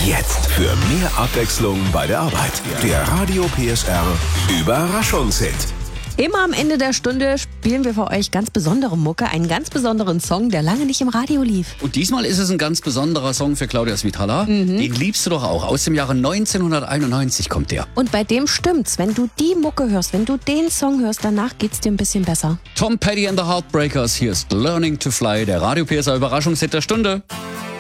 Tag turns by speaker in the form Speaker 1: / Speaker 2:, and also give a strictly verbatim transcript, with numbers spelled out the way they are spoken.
Speaker 1: Jetzt für mehr Abwechslung bei der Arbeit. Der Radio P S R Überraschungshit.
Speaker 2: Immer am Ende der Stunde spielen wir für euch ganz besondere Mucke, einen ganz besonderen Song, der lange nicht im Radio lief.
Speaker 3: Und diesmal ist es ein ganz besonderer Song für Claudia Svitala. Mhm. Den liebst du doch auch. Aus dem Jahre neunzehnhunderteinundneunzig kommt der.
Speaker 2: Und bei dem stimmt's. Wenn du die Mucke hörst, wenn du den Song hörst, danach geht's dir ein bisschen besser.
Speaker 3: Tom Petty and the Heartbreakers, hier ist Learning to Fly, der Radio P S R Überraschungshit der Stunde.